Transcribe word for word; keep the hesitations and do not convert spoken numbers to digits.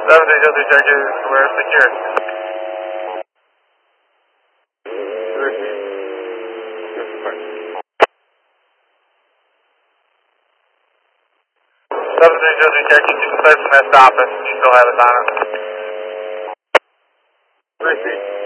seven three zero three, check in. We're secure. seven three zero three, check in. You can start from that stop if you still have it on it. Three feet.